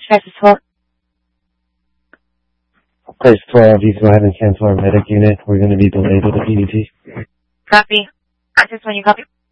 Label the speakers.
Speaker 1: Crisis 12.
Speaker 2: Crisis 12, you go ahead and cancel our medic unit. We're going to be delayed with the PDT.
Speaker 1: Copy. Crisis 1, you copy?